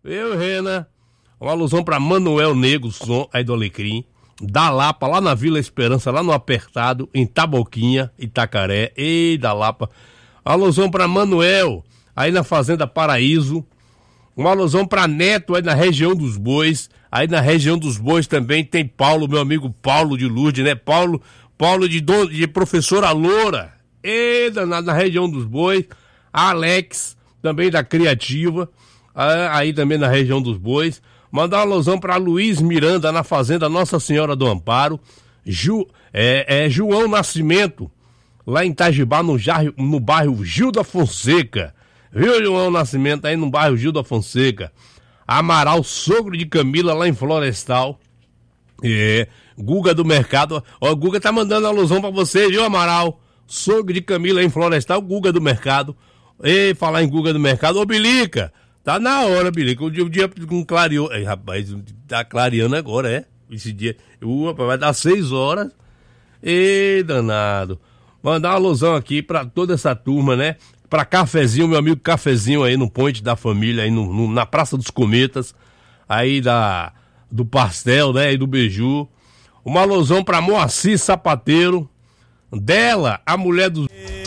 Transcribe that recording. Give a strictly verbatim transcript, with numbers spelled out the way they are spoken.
Eu, Rena. Uma alusão pra Manuel Nego, som aí do Alecrim. Da Lapa, lá na Vila Esperança, lá no Apertado, em Taboquinha, Itacaré. Ei, da Lapa. Uma alusão pra Manuel, aí na Fazenda Paraíso. Uma alusão pra Neto, aí na região dos Bois. Aí na região dos Bois também tem Paulo, meu amigo Paulo de Lourdes, né? Paulo, Paulo de, don, de professora Loura. E na, na região dos Bois. Alex, também da Criativa. Aí também na região dos Bois. Mandar uma alusão para Luiz Miranda, na Fazenda Nossa Senhora do Amparo. Ju, é, é João Nascimento, lá em Itajibá, no, jarro, no bairro Gil da Fonseca. Viu, João Nascimento, aí no bairro Gil da Fonseca. Amaral, sogro de Camila, lá em Florestal. É, Guga do Mercado. Ó, o Guga tá mandando alusão pra você, viu, Amaral? Sogro de Camila, em Florestal, Guga do Mercado. E falar em Guga do Mercado, ô Bilica, tá na hora, Bilica. O dia, o dia com clareou. Ei, rapaz, tá clareando agora, é? Esse dia. Uh, rapaz, vai dar seis horas. Ei, danado. Mandar uma alusão aqui pra toda essa turma, né? Pra Cafezinho, meu amigo Cafezinho aí no Ponte da Família, aí no, no, na Praça dos Cometas, aí da, do Pastel, né? Aí do Beiju. Uma alusão pra Moacir Sapateiro, dela, a mulher dos...